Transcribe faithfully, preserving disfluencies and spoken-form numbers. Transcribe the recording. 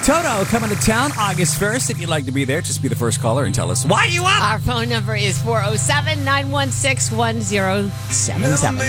Toto coming to town August first. If you'd like to be there, just be the first caller and tell us why you up. Our phone number is four oh seven, nine one six, one oh seven seven.